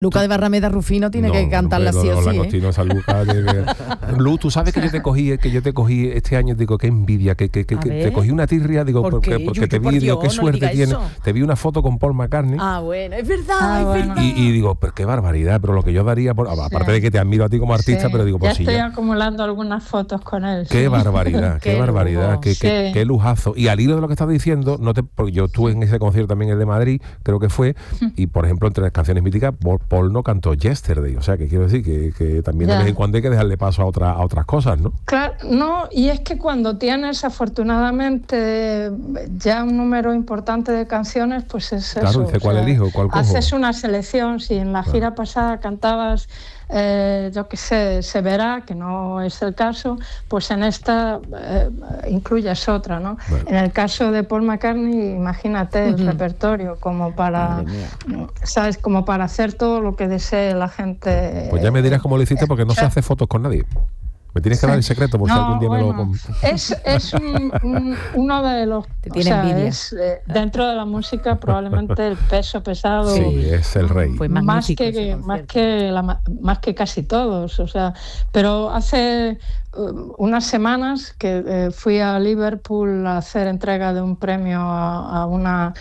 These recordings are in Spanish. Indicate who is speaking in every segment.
Speaker 1: Luca de Barrameda Rufino tiene que cantarla sí o sí.
Speaker 2: Lu, tú sabes que yo te cogí este año, digo, qué envidia, que te cogí una tirria, digo, porque te vi, digo, qué suerte tiene. Te vi una foto con Paul McCartney.
Speaker 1: Bueno, es verdad, verdad.
Speaker 2: Y digo, pero qué barbaridad, pero lo que yo daría, aparte de que te admiro a ti como artista, pero digo, pues
Speaker 3: ya estoy acumulando algunas fotos con él.
Speaker 2: Qué barbaridad, qué barbaridad, qué lujazo. Y al hilo de lo que estás diciendo, porque yo estuve en ese concierto también, el de Madrid, creo que fue, y por ejemplo, entre las canciones míticas, Paul no cantó Yesterday, o sea, que quiero decir que también de vez en cuando hay que dejarle paso a otras cosas, ¿no?
Speaker 3: Claro, no, y es que cuando tienes afortunadamente ya un número importante de canciones, pues es
Speaker 2: claro,
Speaker 3: eso.
Speaker 2: Dice, ¿cuál elijo? ¿Cuál cojo?
Speaker 3: Haces una selección, si en la gira pasada cantabas yo qué sé, Se verá, que no es el caso, pues en esta incluyes otra, ¿no? Bueno. En el caso de Paul McCartney, imagínate el repertorio como para, ¿sabes? Como para hacer todo lo que desee la gente.
Speaker 2: Pues ya me dirás cómo lo hiciste, porque no se hace fotos con nadie. Me tienes que dar el secreto por si algún día me lo...
Speaker 3: Es uno de los... es, dentro de la música probablemente el peso pesado.
Speaker 2: Sí, es el rey.
Speaker 1: Fue
Speaker 3: más que casi todos. O sea, pero hace unas semanas que fui a Liverpool a hacer entrega de un premio a una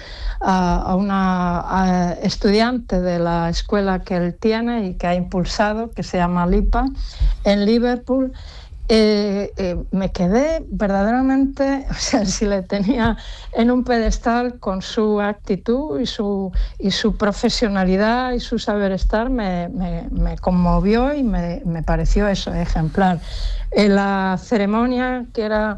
Speaker 3: estudiante de la escuela que él tiene y que ha impulsado, que se llama Lipa, en Liverpool. Me quedé verdaderamente, o sea, si le tenía en un pedestal con su actitud y su profesionalidad y su saber estar, me conmovió y me pareció eso, ejemplar. La ceremonia, que era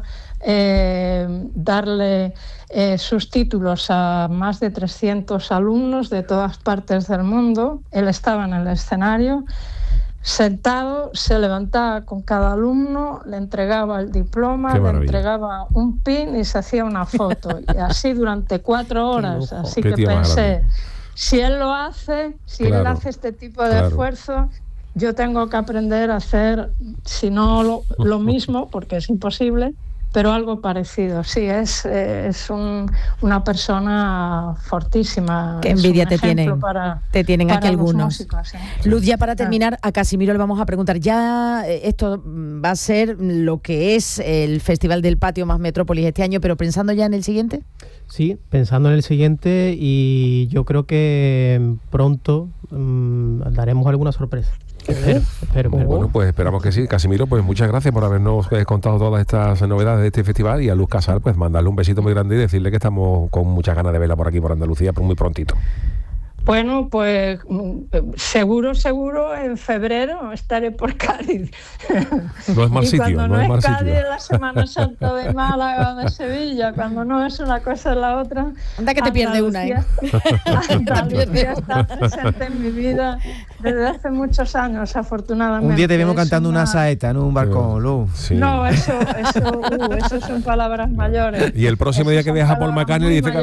Speaker 3: darle sus títulos a más de 300 alumnos de todas partes del mundo, él estaba en el escenario, sentado, se levantaba con cada alumno, le entregaba el diploma, le entregaba un pin y se hacía una foto. Y así durante 4 horas. Así que pensé, si él lo hace, él hace este tipo de esfuerzo, yo tengo que aprender a hacer, si no lo mismo, porque es imposible, pero algo parecido. Sí, es una persona fortísima.
Speaker 1: Qué envidia te tienen. Te tienen aquí algunos.
Speaker 3: Músicos, ¿sí?
Speaker 1: Luz, ya para terminar, a Casimiro le vamos a preguntar, ya esto va a ser lo que es el Festival del Patio más Metrópolis este año, pero pensando ya en el siguiente.
Speaker 4: Sí, pensando en el siguiente, y yo creo que pronto daremos alguna sorpresa. Espero.
Speaker 2: Bueno, pues esperamos que sí. Casimiro, pues muchas gracias por habernos contado todas estas novedades de este festival, y a Luz Casal, pues mandarle un besito muy grande y decirle que estamos con muchas ganas de verla por aquí, por Andalucía, por muy prontito.
Speaker 3: Bueno, pues seguro, en febrero estaré por Cádiz.
Speaker 2: No es mal sitio,
Speaker 3: cuando no es mal Cádiz, la Semana Santa de Málaga o de Sevilla, cuando no es una cosa es la otra.
Speaker 1: Anda que te pierdes una, ¿eh?
Speaker 3: Andalucía está presente en mi vida desde hace muchos años, afortunadamente.
Speaker 5: Un día te vemos cantando una saeta en un balcón, Luz.
Speaker 2: Sí.
Speaker 3: No, eso son palabras mayores.
Speaker 2: Y el próximo día que viaja Paul McCartney dice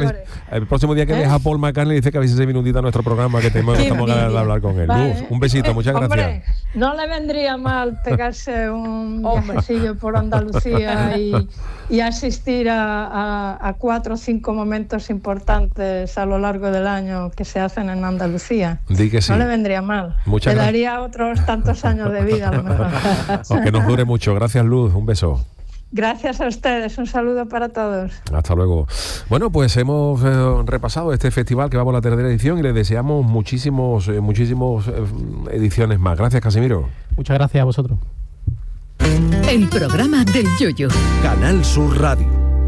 Speaker 2: que a veces se minutita a nuestro programa, que estamos ganas de hablar con él.
Speaker 3: Vale.
Speaker 2: Luz, un besito, muchas gracias.
Speaker 3: Hombre, no le vendría mal pegarse un viajecillo por Andalucía y asistir a 4 o 5 momentos importantes a lo largo del año que se hacen en Andalucía.
Speaker 2: Di que sí.
Speaker 3: No le vendría mal. Le daría otros tantos años de vida a lo mejor.
Speaker 2: Aunque nos dure mucho. Gracias, Luz. Un beso.
Speaker 3: Gracias a ustedes, un saludo para todos.
Speaker 2: Hasta luego. Bueno, pues hemos repasado este festival que va por la 3ª edición y les deseamos muchísimos ediciones más. Gracias, Casimiro.
Speaker 4: Muchas gracias a vosotros.
Speaker 6: El programa del Yoyo.
Speaker 7: Canal Sur Radio.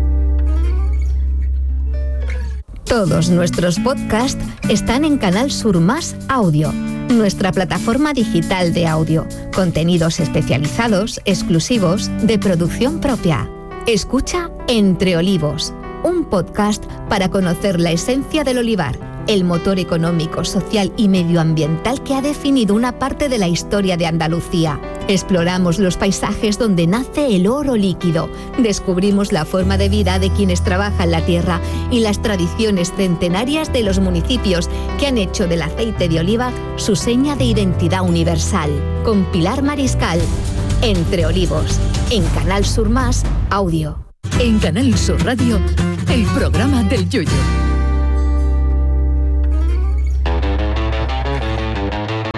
Speaker 8: Todos nuestros podcasts están en Canal Sur Más Audio, nuestra plataforma digital de audio. Contenidos especializados, exclusivos, de producción propia. Escucha Entre Olivos, un podcast para conocer la esencia del olivar, el motor económico, social y medioambiental que ha definido una parte de la historia de Andalucía. Exploramos los paisajes donde nace el oro líquido, descubrimos la forma de vida de quienes trabajan la tierra y las tradiciones centenarias de los municipios que han hecho del aceite de oliva su seña de identidad universal. Con Pilar Mariscal, Entre Olivos, en Canal Sur Más Audio.
Speaker 6: En Canal Sur Radio, el programa del Yoyo.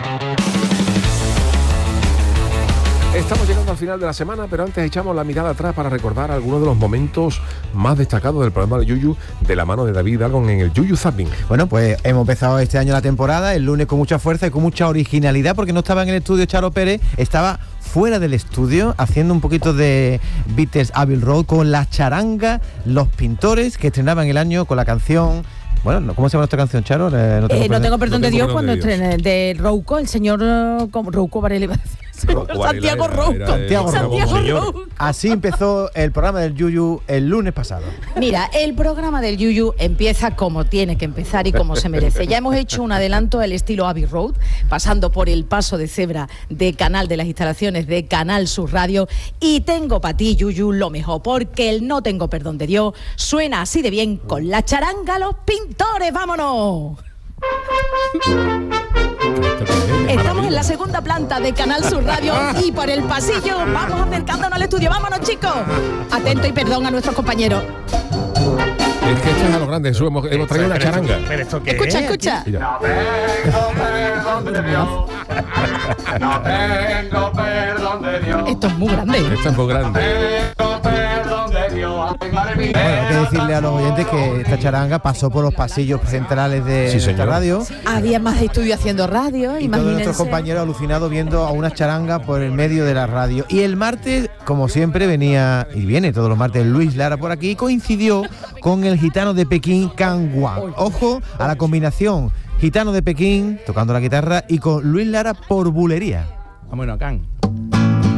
Speaker 2: Estamos llegando al final de la semana, pero antes echamos la mirada atrás para recordar algunos de los momentos más destacados del programa de Yuyu, de la mano de David Hidalgo en el Yuyu Zapping.
Speaker 5: Bueno, pues hemos empezado este año la temporada, el lunes con mucha fuerza y con mucha originalidad, porque no estaba en el estudio Charo Pérez, estaba fuera del estudio haciendo un poquito de Beatles Abbey Road con la charanga Los Pintores, que estrenaban el año con la canción... Bueno, ¿cómo se llama esta canción, Charo?
Speaker 1: No tengo perdón de Dios cuando estrene de Rouco, el señor Rouco Varela. Santiago Rouco.
Speaker 5: Así empezó el programa del Yuyu el lunes pasado.
Speaker 1: Mira, el programa del Yuyu empieza como tiene que empezar y como se merece. Ya hemos hecho un adelanto al estilo Abbey Road, pasando por el paso de cebra de Canal de las instalaciones de Canal Sur Radio, y tengo para ti, Yuyu, lo mejor, porque el No tengo perdón de Dios suena así de bien con la charanga Los Pintores. ¡Vámonos! Estamos en la segunda planta de Canal Sur Radio y por el pasillo vamos acercándonos al estudio. ¡Vámonos, chicos! Atento y perdón a nuestros compañeros.
Speaker 2: Es que esto es a lo grande, hemos traído una charanga.
Speaker 1: ¿Pero esto qué es? Escucha.
Speaker 2: Mira.
Speaker 7: No tengo perdón de Dios.
Speaker 1: Esto es muy grande.
Speaker 2: Esto es muy grande.
Speaker 7: No tengo perdón de Dios.
Speaker 5: Bueno, hay que decirle a los oyentes que esta charanga pasó por los pasillos centrales de esta radio.
Speaker 1: Había más estudios haciendo radio,
Speaker 5: y todos nuestros compañeros alucinados viendo a una charanga por el medio de la radio. Y el martes, como siempre, venía, y viene todos los martes, Luis Lara por aquí, y coincidió con el gitano de Pekín, Can Wang. Ojo a la combinación, gitano de Pekín tocando la guitarra y con Luis Lara por bulería.
Speaker 9: Bueno, Can.